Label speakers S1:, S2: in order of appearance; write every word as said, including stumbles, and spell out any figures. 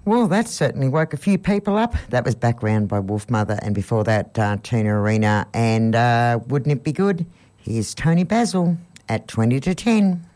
S1: Well, that certainly woke a few people up. That was Background by Wolfmother, and before that, uh, Tina Arena. And uh, wouldn't it be good? Here's Tony Basil at twenty to ten.